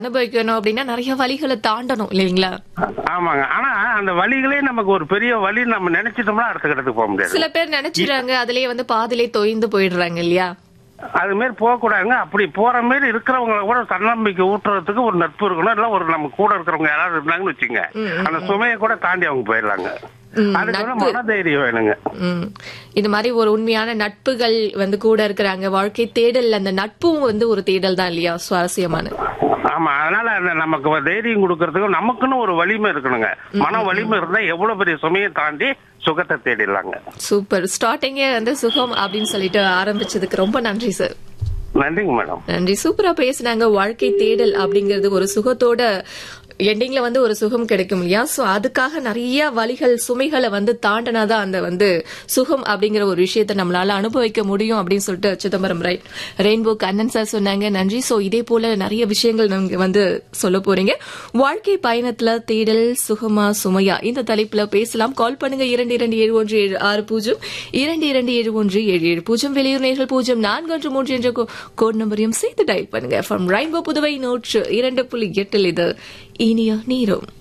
அனுபவிக்கணும் அப்படின்னா நிறைய வழிகளை தாண்டணும் இல்லைங்களா? ஆமாங்க. ஆனா அந்த வழிகளே நமக்கு ஒரு பெரிய வழி நம்ம நினைச்சிட்டோம்னா அடுத்த கட்டத்துக்கு போக முடியாது. சில பேர் நினைச்சிடுறாங்க, அதுலயே வந்து பாதிலே தொய்ந்து போயிடுறாங்க இல்லையா? அது மாரி போகக்கூடாதுங்க. அப்படி போற மாரி இருக்கிறவங்களை கூட தன்னம்பிக்கை ஊட்டுறதுக்கு ஒரு நட்பு இருக்கணும். இல்ல ஒரு நம்ம கூட இருக்கிறவங்க யாராவது இருந்தாங்கன்னு வச்சுங்க, அந்த சுமையை கூட தாண்டி அவங்க போயிடலாங்க. அதுக்கு வந்து மனதைரியம் வேணுங்க. இது மாதிரி ஒரு உண்மையான நட்புகள் வந்து கூட இருக்கிறாங்க. வாழ்க்கை தேடல், அந்த நட்பும் வந்து ஒரு தேடல் தான் இல்லையா? சுவாரஸ்யமான. ஆமா. அதனால அந்த நமக்கு தைரியம் கொடுக்கறதுக்கு நமக்குன்னு ஒரு வலிமை இருக்கணுங்க. மன வலிமை இருந்தா எவ்வளவு பெரிய சுமையை தாண்டி சுகத்தை தேடிடலாங்க. சூப்பர். ஸ்டார்டிங்கே வந்து சுகம் அப்படின்னு சொல்லிட்டு ஆரம்பிச்சதுக்கு ரொம்ப நன்றி சார். நன்றிங்க மேடம். நன்றி. சூப்பரா பேசினாங்க. வாழ்க்கை தேடல் அப்படிங்கிறது ஒரு சுகத்தோட எண்டிங்ல வந்து ஒரு சுகம் கிடைக்கும் இல்லையா? சோ அதுக்காக நிறைய வழிகள், சுமைகளை வந்து தாண்டினாதான் அந்த வந்து சுகம் அப்படிங்கிற ஒரு விஷயத்தை நம்மளால அனுபவிக்க முடியும் அப்படின்னு சொல்லிட்டு சிதம்பரம் ரெயின்போ கண்ணன் சார் சொன்னாங்க. நன்றி. சோ இதே போல நிறைய விஷயங்கள் நீங்க வந்து சொல்ல போறீங்க. வாழ்க்கை பயணத்துல தேடல் சுகமா சுமையா இந்த தலைப்புல பேசலாம். கால் பண்ணுங்க 227176 227177 வெளியூர் நேர்கள் 0413 என்ற கோட் நம்பரையும் சேர்த்து டைப் பண்ணுங்க. ஃப்ரம் ரெயின்போ புதுவை 102.8 இது இனிய நீரும்.